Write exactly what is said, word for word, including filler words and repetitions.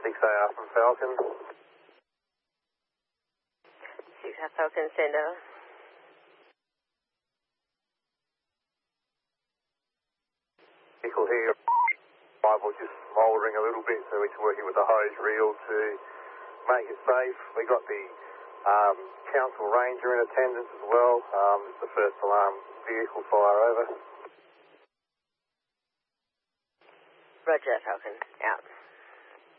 six A R from Falcon. six A R Falcon, send over. Vehicle here, Bible just mouldering a little bit, so we're working with the hose reel to make it safe. We got the um, council ranger in attendance as well. Um, it's the first alarm vehicle fire over. Roger, Falcon, out.